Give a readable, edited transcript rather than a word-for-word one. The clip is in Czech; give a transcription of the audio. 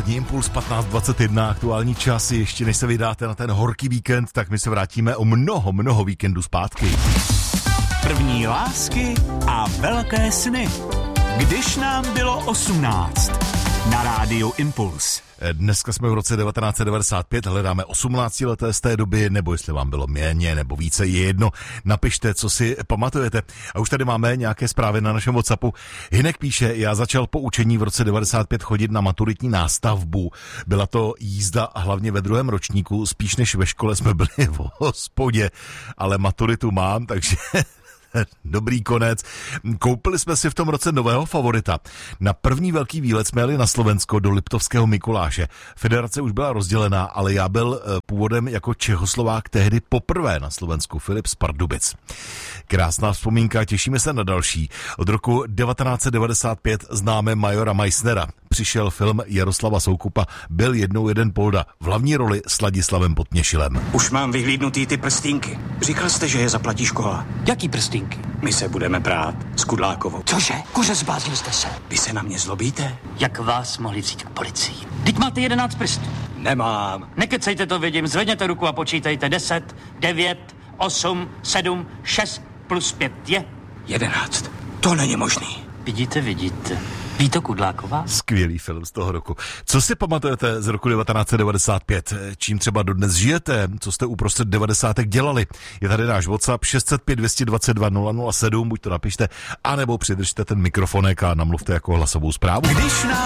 odpolední Impuls 15:21, aktuální čas. Ještě než se vydáte na ten horký víkend, tak my se vrátíme o mnoho víkendů zpátky. První lásky a velké sny. Když nám bylo 18. Na rádiu Impuls. Dneska jsme v roce 1995, hledáme 18leté z té doby, nebo jestli vám bylo méně nebo více, je jedno. Napište, co si pamatujete. A už tady máme nějaké zprávy na našem WhatsAppu. Hinek píše, já začal po učení v roce 95 chodit na maturitní nástavbu. Byla to jízda hlavně ve druhém ročníku, spíš než ve škole jsme byli v hospodě, ale maturitu mám, takže... Dobrý konec. Koupili jsme si v tom roce nového favorita. Na první velký výlet jsme jeli na Slovensko do Liptovského Mikuláše. Federace už byla rozdělená, ale já byl původem jako Čechoslovák tehdy poprvé na Slovensku. Filip z Pardubic. Krásná vzpomínka, těšíme se na další. Od roku 1995 známe majora Meissnera. Přišel film Jaroslava Soukupa, byl jednou jeden Polda. V hlavní roli s Ladislavem Podměšilem. Už mám vyhlídnutý ty prstínky. Říkal jste, že je zaplatí škola. Jaký prstínky? My se budeme brát s Kudlákovou. Cože? Kuře, zbláznil jste se. Vy se na mě zlobíte? Jak vás mohli vzít k policii? Vždyť máte 11 prstů. Nemám. Nekecejte, to vidím. Zvedněte ruku a počítejte. 10, 9, 8, 7, 6 plus 5 je 11. To není možný. Vidíte. Ví to Kudláková? Skvělý film z toho roku. Co si pamatujete z roku 1995? Čím třeba dodnes žijete? Co jste uprostřed 90. dělali? Je tady náš WhatsApp 605 222 007, buď to napište, anebo přidržte ten mikrofonek a namluvte jako hlasovou zprávu.